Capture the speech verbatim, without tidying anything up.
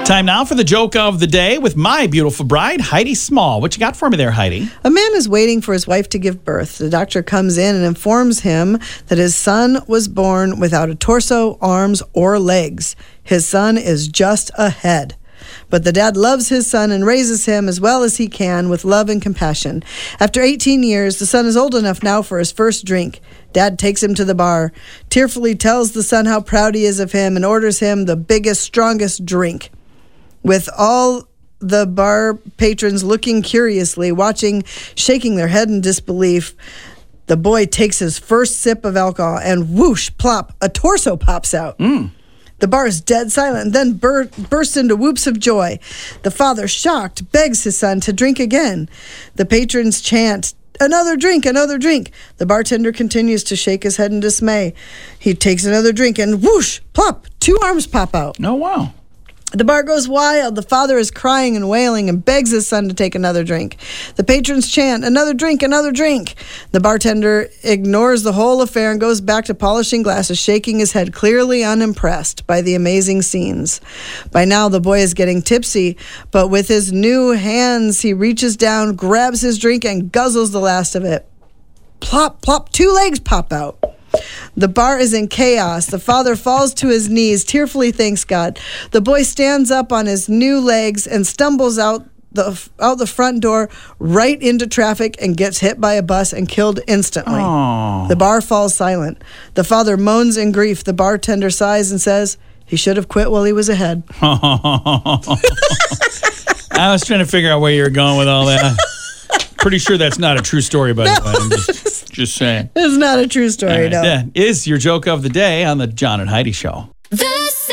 Time now for the joke of the day with my beautiful bride, Heidi Small. What you got for me there, Heidi? A man is waiting for his wife to give birth. The doctor comes in and informs him that his son was born without a torso, arms, or legs. His son is just a head. But the dad loves his son and raises him as well as he can with love and compassion. After eighteen years, the son is old enough now for his first drink. Dad takes him to the bar, tearfully tells the son how proud he is of him, and orders him the biggest, strongest drink. With all the bar patrons looking curiously, watching, shaking their head in disbelief, the boy takes his first sip of alcohol and whoosh, plop, a torso pops out. Mm. The bar is dead silent and then bur- bursts into whoops of joy. The father, shocked, begs his son to drink again. The patrons chant, "Another drink, another drink." The bartender continues to shake his head in dismay. He takes another drink and whoosh, plop, two arms pop out. Oh, wow. The bar goes wild. The father is crying and wailing and begs his son to take another drink. The patrons chant, "Another drink, another drink." The bartender ignores the whole affair and goes back to polishing glasses, shaking his head, clearly unimpressed by the amazing scenes. By now, the boy is getting tipsy, but with his new hands, he reaches down, grabs his drink, and guzzles the last of it. Plop, plop, two legs pop out. The bar is in chaos. The father falls to his knees, tearfully thanks God. The boy stands up on his new legs and stumbles out the out the front door right into traffic and gets hit by a bus and killed instantly. Aww. The bar falls silent. The father moans in grief. The bartender sighs and says, "He should have quit while he was ahead." I was trying to figure out where you were going with all that. Pretty sure that's not a true story, by the way. I'm just, just saying. It's not a true story, All right, no. That is your joke of the day on the John and Heidi Show.